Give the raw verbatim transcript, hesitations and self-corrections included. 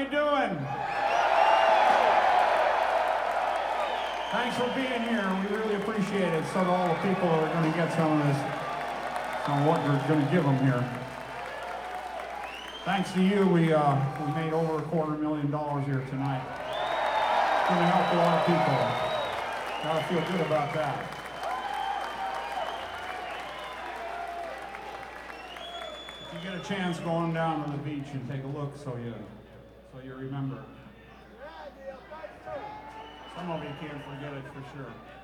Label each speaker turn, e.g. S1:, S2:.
S1: everybody doing? Thanks for being here. We really appreciate it. So do all the people that are going to get some of this, some of what we're going to give them here. Thanks to you, we uh, we made over a quarter million dollars here tonight. It's going to help a lot of people. Gotta feel good about that. If you get a chance, go on down to the beach and take a look, so you so you remember. Some of you can't forget it for sure.